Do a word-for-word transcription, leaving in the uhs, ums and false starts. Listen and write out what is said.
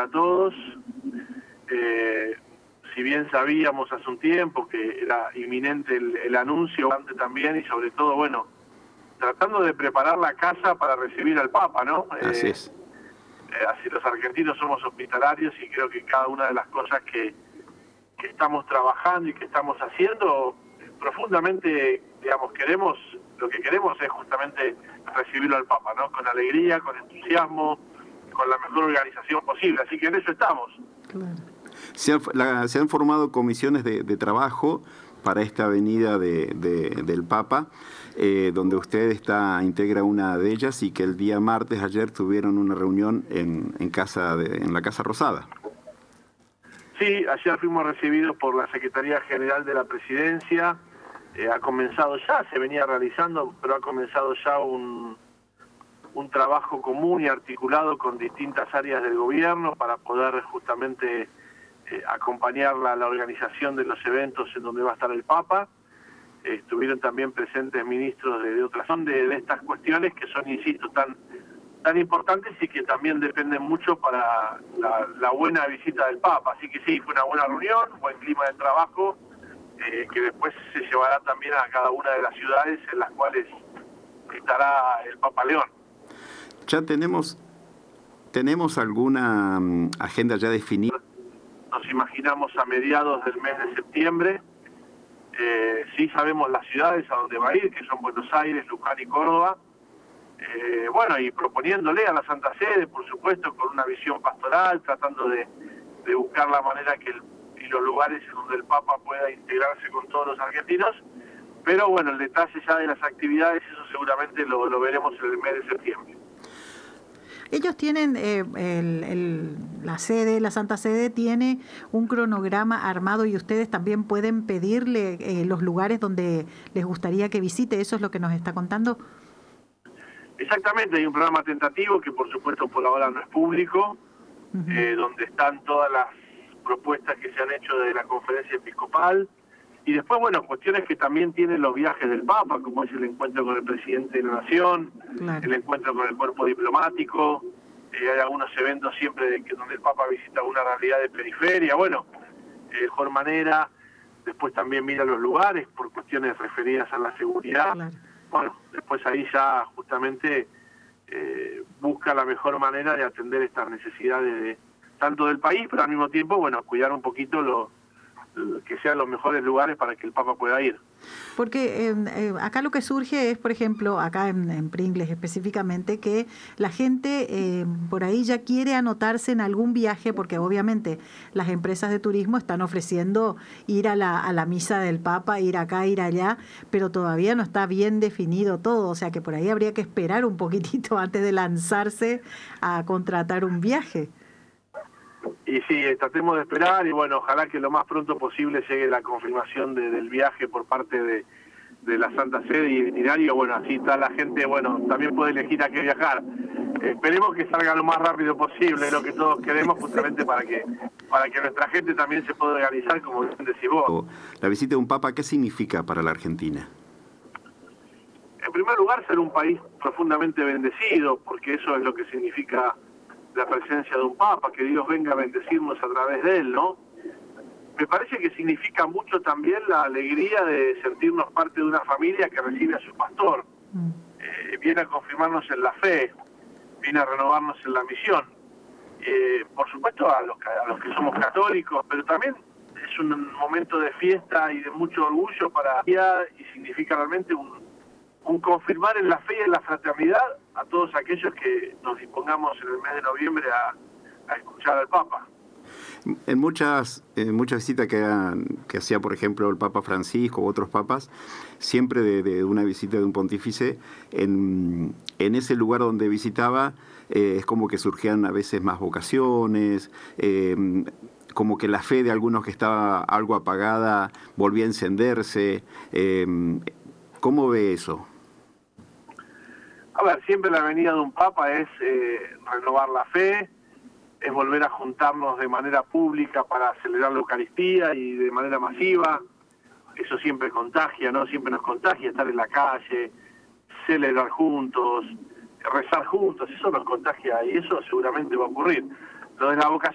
para todos. Eh, si bien sabíamos hace un tiempo que era inminente el, el anuncio, antes también, y sobre todo, bueno, tratando de preparar la casa para recibir al Papa, ¿no? Así Eh, es. eh, así los argentinos somos hospitalarios y creo que cada una de las cosas que, que estamos trabajando y que estamos haciendo, profundamente, digamos, queremos, lo que queremos es justamente recibirlo al Papa, ¿no? Con alegría, con entusiasmo, con la mejor organización posible, así que en eso estamos. Claro. Se, han, la, se han formado comisiones de, de trabajo para esta venida de, de, del Papa, eh, donde usted está integra una de ellas y que el día martes, ayer, tuvieron una reunión en, en, casa de, en la Casa Rosada. Sí, ayer fuimos recibidos por la Secretaría General de la Presidencia, eh, ha comenzado ya, se venía realizando, pero ha comenzado ya un, un trabajo común y articulado con distintas áreas del gobierno para poder justamente eh, acompañar la, la organización de los eventos en donde va a estar el Papa. Eh, estuvieron también presentes ministros de, de otras de, de estas cuestiones que son, insisto, tan tan importantes y que también dependen mucho para la, la buena visita del Papa. Así que sí, fue una buena reunión, un buen clima de trabajo, eh, que después se llevará también a cada una de las ciudades en las cuales estará el Papa León. ¿Ya tenemos, tenemos alguna um, agenda ya definida? Nos imaginamos a mediados del mes de septiembre. Eh, sí sabemos las ciudades a donde va a ir, que son Buenos Aires, Luján y Córdoba. Eh, bueno, y proponiéndole a la Santa Sede, por supuesto, con una visión pastoral, tratando de, de buscar la manera que el, y los lugares donde el Papa pueda integrarse con todos los argentinos, pero bueno, el detalle ya de las actividades, eso seguramente lo, lo veremos en el mes de septiembre. Ellos tienen, eh, el, el, la sede, la Santa Sede tiene un cronograma armado y ustedes también pueden pedirle eh, los lugares donde les gustaría que visite, ¿eso es lo que nos está contando? Exactamente, hay un programa tentativo que por supuesto por ahora no es público, uh-huh. eh, donde están todas las propuestas que se han hecho de la conferencia episcopal, y después, bueno, cuestiones que también tienen los viajes del Papa, como es el encuentro con el presidente de la Nación, claro. el encuentro con el cuerpo diplomático, eh, hay algunos eventos siempre de que, donde el Papa visita una realidad de periferia, bueno, de mejor manera, después también mira los lugares por cuestiones referidas a la seguridad. Claro. Bueno, después ahí ya justamente eh, busca la mejor manera de atender estas necesidades de, tanto del país, pero al mismo tiempo, bueno, cuidar un poquito lo, lo que sean los mejores lugares para que el Papa pueda ir. Porque eh, eh, acá lo que surge es, por ejemplo, acá en, en Pringles específicamente, que la gente eh, por ahí ya quiere anotarse en algún viaje, porque obviamente las empresas de turismo están ofreciendo ir a la, a la misa del Papa, ir acá, ir allá, pero todavía no está bien definido todo, o sea que por ahí habría que esperar un poquitito antes de lanzarse a contratar un viaje. Y sí, tratemos de esperar y bueno, ojalá que lo más pronto posible llegue la confirmación de, del viaje por parte de, de la Santa Sede y el itinerario. Bueno, así está la gente, bueno, también puede elegir a qué viajar. Eh, esperemos que salga lo más rápido posible, lo que todos queremos, justamente para que para que nuestra gente también se pueda organizar, como decís vos. La visita de un Papa, ¿qué significa para la Argentina? En primer lugar, ser un país profundamente bendecido, porque eso es lo que significa la presencia de un Papa, que Dios venga a bendecirnos a través de él, ¿no? Me parece que significa mucho también la alegría de sentirnos parte de una familia que recibe a su pastor. Eh, viene a confirmarnos en la fe, viene a renovarnos en la misión. Eh, por supuesto a los, a los que somos católicos, pero también es un momento de fiesta y de mucho orgullo para ella y significa realmente un, un confirmar en la fe y en la fraternidad a todos aquellos que nos dispongamos en el mes de noviembre a, a escuchar al Papa. En muchas, en muchas visitas que, que hacía, por ejemplo, el Papa Francisco u otros papas, siempre de, de una visita de un pontífice, en, en ese lugar donde visitaba, eh, es como que surgían a veces más vocaciones, eh, como que la fe de algunos que estaba algo apagada volvía a encenderse. Eh, ¿Cómo ve eso? A ver, siempre la venida de un Papa es eh, renovar la fe, es volver a juntarnos de manera pública para celebrar la Eucaristía y de manera masiva. Eso siempre contagia, ¿no? Siempre nos contagia estar en la calle, celebrar juntos, rezar juntos, eso nos contagia y eso seguramente va a ocurrir. Lo de la vocación